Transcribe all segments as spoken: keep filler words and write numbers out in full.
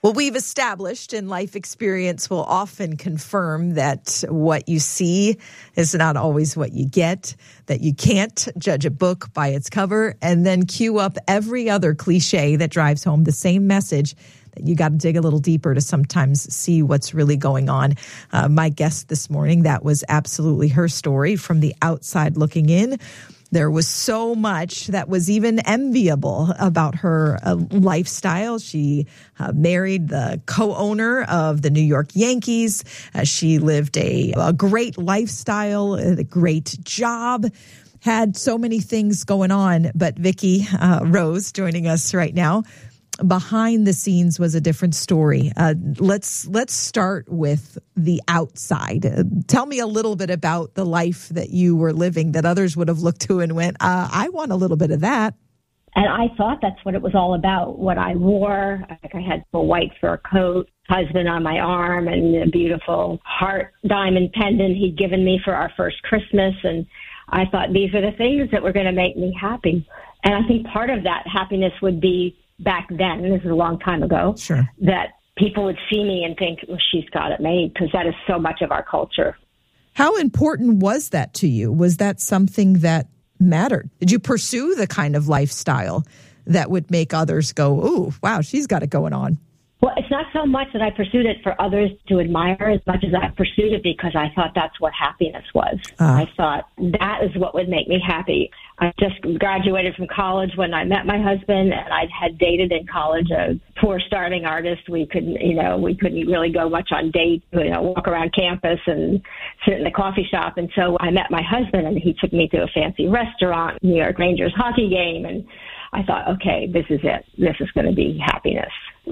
Well, we've established, and life experience will often confirm that what you see is not always what you get, that you can't judge a book by its cover, and then cue up every other cliche that drives home the same message, that you got to dig a little deeper to sometimes see what's really going on. Uh, my guest this morning, that was absolutely her story from the outside looking in. There was so much that was even enviable about her uh, lifestyle. She uh, married the co-owner of the New York Yankees. Uh, she lived a, a great lifestyle, a great job, had so many things going on. But Vicki uh, Rose joining us right now. Behind the scenes was a different story. Uh, let's let's start with the outside. Uh, tell me a little bit about the life that you were living that others would have looked to and went, uh, I want a little bit of that. And I thought that's what it was all about, what I wore. Like I had a white fur coat, husband on my arm, and a beautiful heart diamond pendant he'd given me for our first Christmas. And I thought these are the things that were going to make me happy. And I think part of that happiness would be back then, this is a long time ago, sure, that people would see me and think, well, she's got it made, because that is so much of our culture. How important was that to you? Was that something that mattered? Did you pursue the kind of lifestyle that would make others go, ooh, wow, she's got it going on? Well, it's not so much that I pursued it for others to admire as much as I pursued it because I thought that's what happiness was. Uh. I thought that is what would make me happy. I just graduated from college when I met my husband, and I had dated in college a poor starving artist. We couldn't, you know, we couldn't really go much on dates, you know, walk around campus and sit in the coffee shop. And so I met my husband, and he took me to a fancy restaurant, New York Rangers hockey game, and I thought, okay, this is it. This is going to be happiness.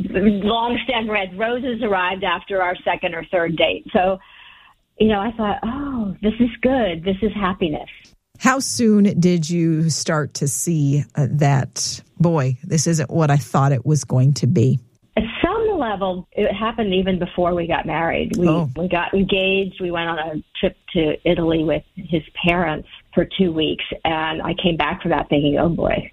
Long stem red roses arrived after our second or third date. So, you know, I thought, oh, this is good. This is happiness. How soon did you start to see uh, that, boy, this isn't what I thought it was going to be? At some level, it happened even before we got married. We, oh. we got engaged. We went on a trip to Italy with his parents for two weeks. And I came back from that thinking, oh, boy,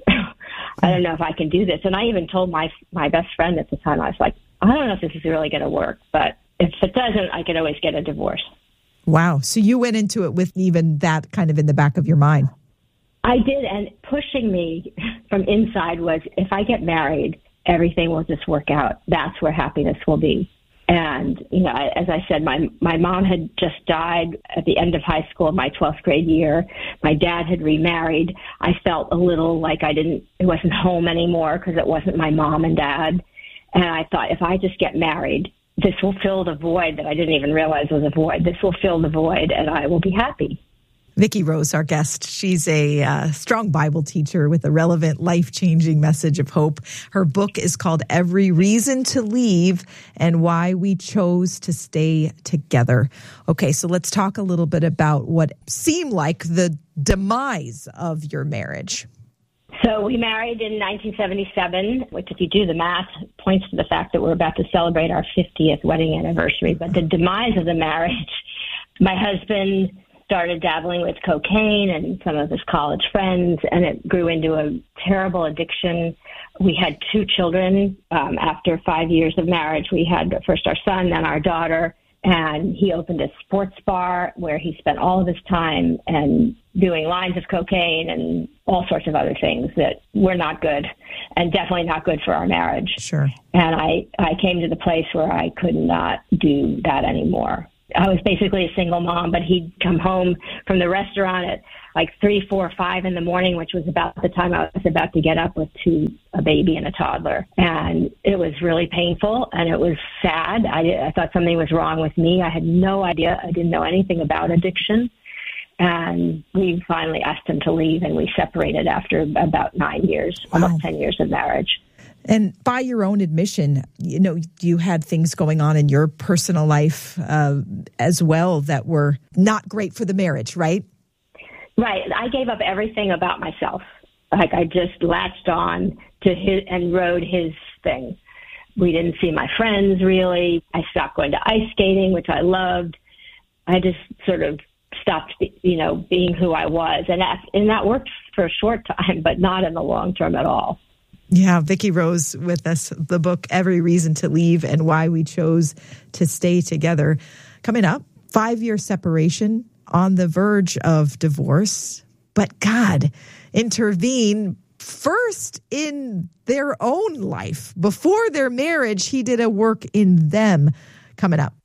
I don't know if I can do this. And I even told my my best friend at the time, I was like, I don't know if this is really going to work. But if it doesn't, I could always get a divorce. Wow. So you went into it with even that kind of in the back of your mind. I did. And pushing me from inside was, if I get married, everything will just work out. That's where happiness will be. And, you know, as I said, my my mom had just died at the end of high school, my twelfth grade year. My dad had remarried. I felt a little like I didn't, it wasn't home anymore because it wasn't my mom and dad. And I thought, if I just get married, this will fill the void that I didn't even realize was a void. This will fill the void, and I will be happy. Vicki Rose, our guest. She's a uh, strong Bible teacher with a relevant, life-changing message of hope. Her book is called Every Reason to Leave and Why We Chose to Stay Together. Okay, so let's talk a little bit about what seemed like the demise of your marriage. So we married in nineteen seventy-seven, which, if you do the math, points to the fact that we're about to celebrate our fiftieth wedding anniversary. But the demise of the marriage, my husband started dabbling with cocaine and some of his college friends, and it grew into a terrible addiction. We had two children. Um, after five years of marriage, we had first our son, then our daughter, and he opened a sports bar where he spent all of his time and doing lines of cocaine and all sorts of other things that were not good and definitely not good for our marriage. Sure. And I, I came to the place where I could not do that anymore. I was basically a single mom, but he'd come home from the restaurant at like three, four, five in the morning, which was about the time I was about to get up with two, a baby and a toddler. And it was really painful, and it was sad. I, I thought something was wrong with me. I had no idea. I didn't know anything about addiction. And we finally asked him to leave, and we separated after about nine years, wow. almost ten years of marriage. And by your own admission, you know, you had things going on in your personal life uh, as well that were not great for the marriage, right? Right. I gave up everything about myself. Like, I just latched on to his and rode his thing. We didn't see my friends, really. I stopped going to ice skating, which I loved. I just sort of stopped, you know, being who I was. And that, and that worked for a short time, but not in the long term at all. Yeah, Vicki Rose with us, the book, Every Reason to Leave and Why We Chose to Stay Together. Coming up, five-year separation, on the verge of divorce. But God intervened first in their own life. Before their marriage, he did a work in them. Coming up.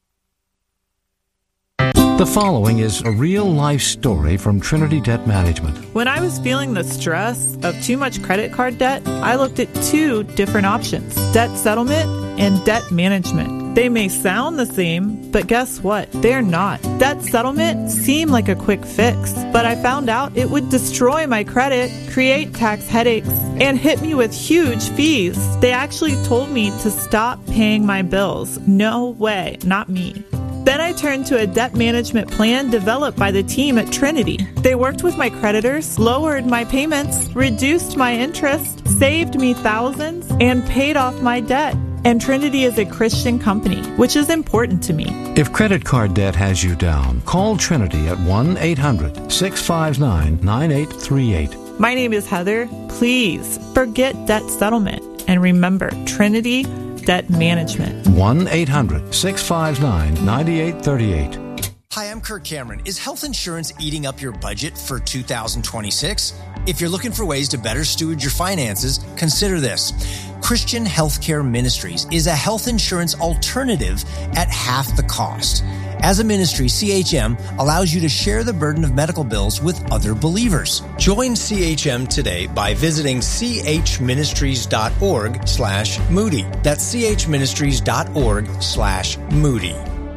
The following is a real-life story from Trinity Debt Management. When I was feeling the stress of too much credit card debt, I looked at two different options, debt settlement and debt management. They may sound the same, but guess what? They're not. Debt settlement seemed like a quick fix, but I found out it would destroy my credit, create tax headaches, and hit me with huge fees. They actually told me to stop paying my bills. No way, not me. Then I turned to a debt management plan developed by the team at Trinity. They worked with my creditors, lowered my payments, reduced my interest, saved me thousands, and paid off my debt. And Trinity is a Christian company, which is important to me. If credit card debt has you down, call Trinity at one eight hundred six five nine nine eight three eight. My name is Heather. Please forget debt settlement and remember Trinity Debt Management. one eight hundred six five nine nine eight three eight. Hi, I'm Kirk Cameron. Is health insurance eating up your budget for two thousand twenty-six? If you're looking for ways to better steward your finances, consider this. Christian Healthcare Ministries is a health insurance alternative at half the cost. As a ministry, C H M allows you to share the burden of medical bills with other believers. Join C H M today by visiting chministries.org slash Moody. That's chministries.org slash Moody.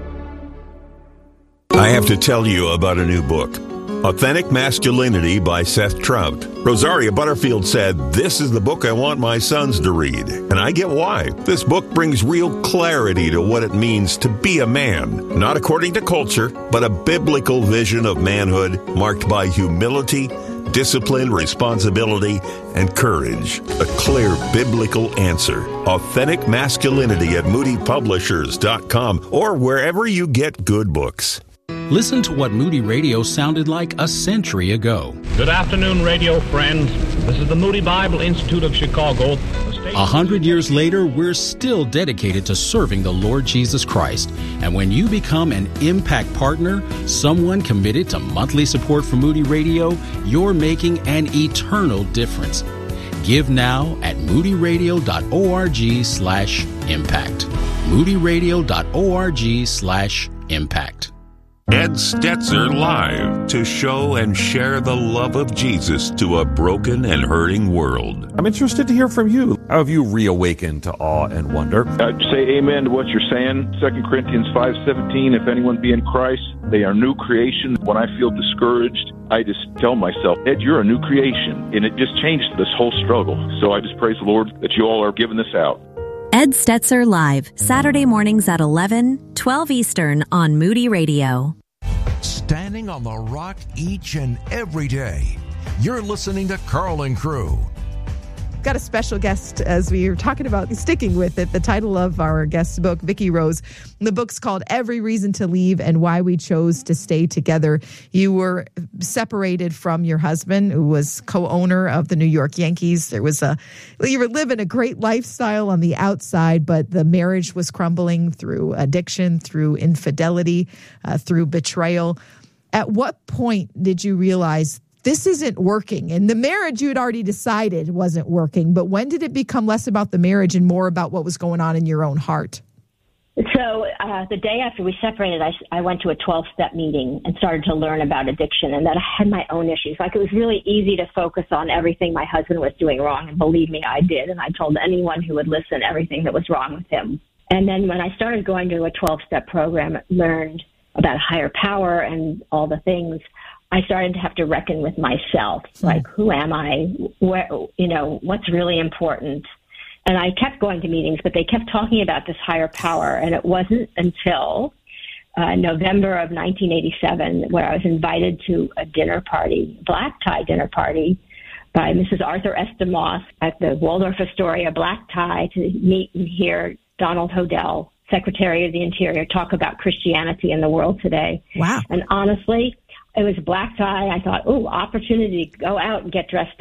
I have to tell you about a new book, Authentic Masculinity by Seth Trout. Rosaria Butterfield said, "This is the book I want my sons to read." And I get why. This book brings real clarity to what it means to be a man, not according to culture, but a biblical vision of manhood marked by humility, discipline, responsibility, and courage. A clear biblical answer. Authentic Masculinity at moody publishers dot com or wherever you get good books. Listen to what Moody Radio sounded like a century ago. Good afternoon, radio friends. This is the Moody Bible Institute of Chicago. A hundred years later, we're still dedicated to serving the Lord Jesus Christ. And when you become an Impact Partner, someone committed to monthly support for Moody Radio, you're making an eternal difference. Give now at moodyradio.org slash impact. moodyradio.org slash impact. Ed Stetzer Live, to show and share the love of Jesus to a broken and hurting world. I'm interested to hear from you. How have you reawakened to awe and wonder? I'd say amen to what you're saying. Second Corinthians five seventeen, if anyone be in Christ, they are new creation. When I feel discouraged, I just tell myself, Ed, you're a new creation. And it just changed this whole struggle. So I just praise the Lord that you all are giving this out. Ed Stetzer Live, Saturday mornings at eleven, twelve Eastern on Moody Radio. Standing on the rock each and every day. You're listening to Carl and Crew. Got a special guest as we were talking about sticking with it. The title of our guest's book, Vicki Rose. The book's called Every Reason to Leave and Why We Chose to Stay Together. You were separated from your husband, who was co-owner of the New York Yankees. There was a, you were living a great lifestyle on the outside, but the marriage was crumbling through addiction, through infidelity, uh, through betrayal. At what point did you realize this isn't working? And the marriage you had already decided wasn't working, but when did it become less about the marriage and more about what was going on in your own heart? So uh, the day after we separated, I, I went to a twelve-step meeting and started to learn about addiction, and that I had my own issues. Like, it was really easy to focus on everything my husband was doing wrong, and believe me, I did. And I told anyone who would listen everything that was wrong with him. And then when I started going to a twelve-step program, learned about higher power and all the things, I started to have to reckon with myself, like, who am I? Where, you know, what's really important? And I kept going to meetings, but they kept talking about this higher power. And it wasn't until uh, November of nineteen eighty-seven where I was invited to a dinner party, black tie dinner party, by Missus Arthur S. DeMoss at the Waldorf Astoria, black tie, to meet and hear Donald Hodel, Secretary of the Interior, talk about Christianity in the world today. Wow. And honestly, it was black tie. I thought, oh, opportunity to go out and get dressed up.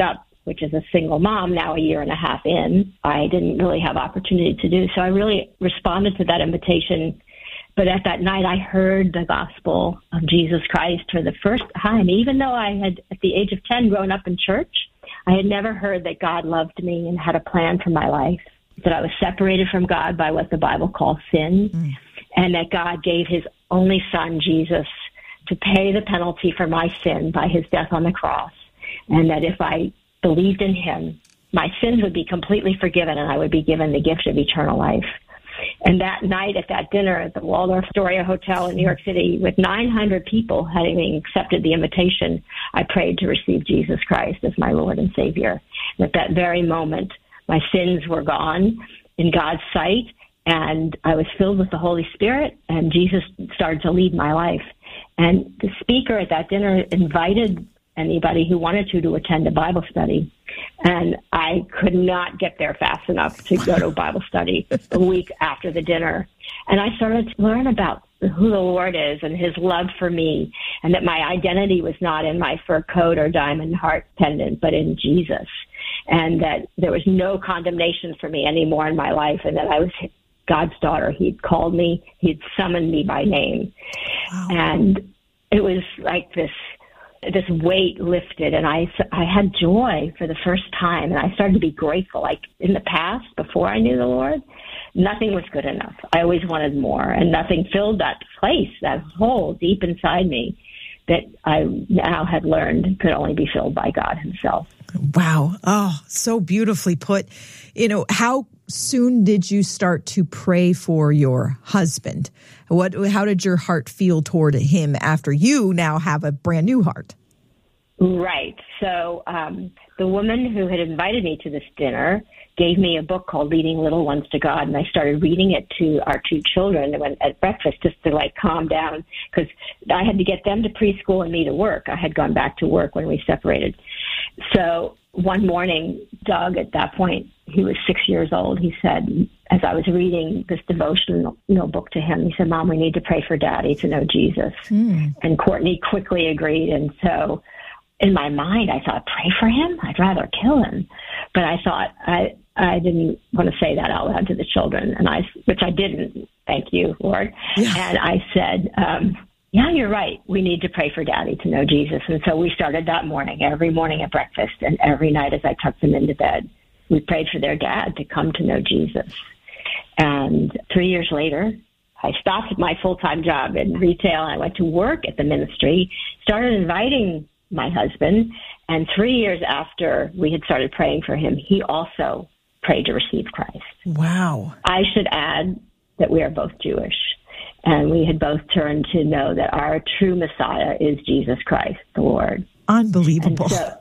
which is a single mom now a year and a half in, I didn't really have opportunity to do. So I really responded to that invitation. But at that night, I heard the gospel of Jesus Christ for the first time. Even though I had, at the age of ten, grown up in church, I had never heard that God loved me and had a plan for my life, that I was separated from God by what the Bible calls sin, mm. and that God gave his only son, Jesus, to pay the penalty for my sin by his death on the cross, and that if I believed in him, my sins would be completely forgiven and I would be given the gift of eternal life. And that night at that dinner at the Waldorf Astoria Hotel in New York City, with nine hundred people having accepted the invitation, I prayed to receive Jesus Christ as my Lord and Savior. And at that very moment, my sins were gone in God's sight, and I was filled with the Holy Spirit, and Jesus started to lead my life. And the speaker at that dinner invited anybody who wanted to to attend a Bible study. And I could not get there fast enough to go to a Bible study a week after the dinner. And I started to learn about who the Lord is and his love for me, and that my identity was not in my fur coat or diamond heart pendant, but in Jesus. And that there was no condemnation for me anymore in my life, and that I was God's daughter. He'd called me. He'd summoned me by name. Wow. And it was like this this weight lifted, and I, I had joy for the first time, and I started to be grateful. Like in the past, before I knew the Lord, nothing was good enough. I always wanted more, and nothing filled that place, that hole deep inside me that I now had learned could only be filled by God himself. Wow. Oh, so beautifully put. You know, how soon did you start to pray for your husband? What, how did your heart feel toward him after you now have a brand new heart? Right. So um, the woman who had invited me to this dinner gave me a book called Leading Little Ones to God, and I started reading it to our two children when, at breakfast, just to like calm down, because I had to get them to preschool and me to work. I had gone back to work when we separated. So one morning, Doug, at that point, he was six years old, he said, as I was reading this devotional book to him, he said, "Mom, we need to pray for Daddy to know Jesus." Mm. And Courtney quickly agreed. And so in my mind, I thought, pray for him? I'd rather kill him. But I thought, I I didn't want to say that out loud to the children, and I, which I didn't, thank you, Lord. Yeah. And I said, um, yeah, you're right. We need to pray for Daddy to know Jesus. And so we started that morning, every morning at breakfast, and every night as I tucked them into bed, we prayed for their dad to come to know Jesus. And three years later, I stopped my full-time job in retail. I went to work at the ministry, started inviting my husband, and three years after we had started praying for him, he also prayed to receive Christ. Wow. I should add that we are both Jewish, and we had both turned to know that our true Messiah is Jesus Christ, the Lord. Unbelievable. And so,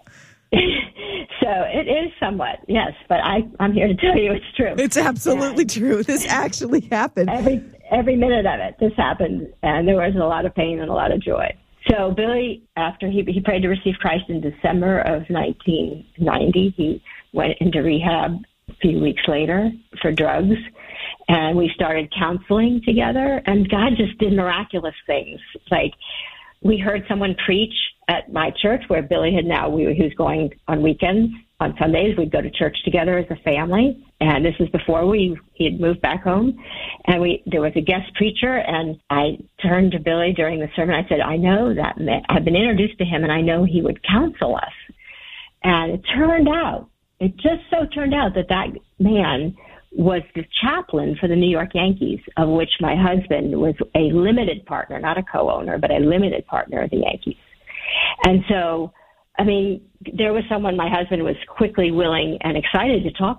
so it is somewhat, yes, but I, I'm here to tell you it's true. It's absolutely and true. This actually happened. Every every minute of it, this happened, and there was a lot of pain and a lot of joy. So Billy, after he he prayed to receive Christ in December of nineteen ninety, he went into rehab a few weeks later for drugs, and we started counseling together, and God just did miraculous things. Like, we heard someone preach at my church where Billy had now, we, he was going on weekends. On Sundays, we'd go to church together as a family. And this is before we he had moved back home. And we there was a guest preacher, and I turned to Billy during the sermon. I said, I know that man. I've been introduced to him, and I know he would counsel us. And it turned out, it just so turned out that that man was the chaplain for the New York Yankees, of which my husband was a limited partner, not a co-owner, but a limited partner of the Yankees. And so, I mean, there was someone my husband was quickly willing and excited to talk